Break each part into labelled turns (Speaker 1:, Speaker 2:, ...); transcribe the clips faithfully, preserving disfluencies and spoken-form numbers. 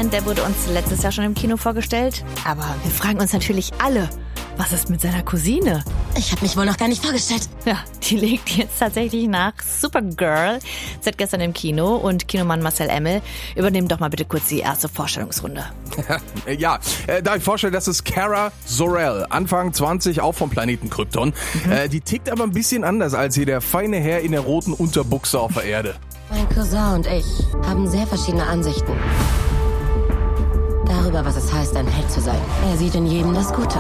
Speaker 1: Superman, der wurde uns letztes Jahr schon im Kino vorgestellt. Aber wir fragen uns natürlich alle, was ist mit seiner Cousine?
Speaker 2: Ich habe mich wohl noch gar nicht vorgestellt.
Speaker 1: Ja, die legt jetzt tatsächlich nach. Supergirl seit gestern im Kino und Kinomann Marcel Emmel, übernehmen doch mal bitte kurz die erste Vorstellungsrunde.
Speaker 3: Ja, äh, da ich vorstelle, das ist Kara Zor-El, Anfang zwanzig, auch vom Planeten Krypton. Mhm. Äh, die tickt aber ein bisschen anders als hier der feine Herr in der roten Unterbuchse auf der Erde.
Speaker 2: Mein Cousin und ich haben sehr verschiedene Ansichten darüber, was es heißt, ein Held zu sein. Er sieht in jedem das Gute.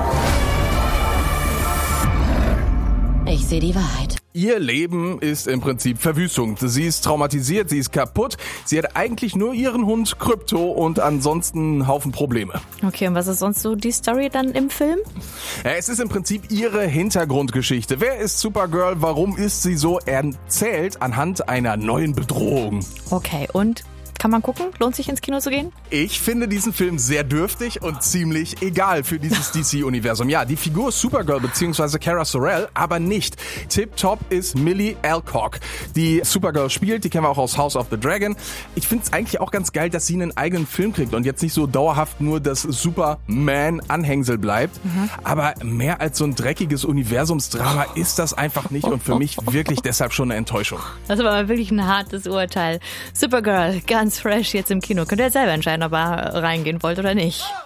Speaker 2: Ich sehe die Wahrheit.
Speaker 3: Ihr Leben ist im Prinzip Verwüstung. Sie ist traumatisiert, sie ist kaputt. Sie hat eigentlich nur ihren Hund Krypto und ansonsten einen Haufen Probleme.
Speaker 1: Okay, und was ist sonst so die Story dann im Film?
Speaker 3: Ja, es ist im Prinzip ihre Hintergrundgeschichte. Wer ist Supergirl? Warum ist sie so? Erzählt anhand einer neuen Bedrohung.
Speaker 1: Okay, und? Kann man gucken? Lohnt sich ins Kino zu gehen?
Speaker 3: Ich finde diesen Film sehr dürftig und ziemlich egal für dieses D C-Universum. Ja, die Figur Supergirl bzw. Kara Zor-El, aber nicht. Tip-top ist Millie Alcock, die Supergirl spielt. Die kennen wir auch aus House of the Dragon. Ich finde es eigentlich auch ganz geil, dass sie einen eigenen Film kriegt und jetzt nicht so dauerhaft nur das Superman-Anhängsel bleibt. Mhm. Aber mehr als so ein dreckiges Universumsdrama ist das einfach nicht und für mich wirklich deshalb schon eine Enttäuschung.
Speaker 1: Das war mal wirklich ein hartes Urteil. Supergirl, ganz fresh jetzt im Kino. Könnt ihr jetzt selber entscheiden, ob ihr reingehen wollt oder nicht.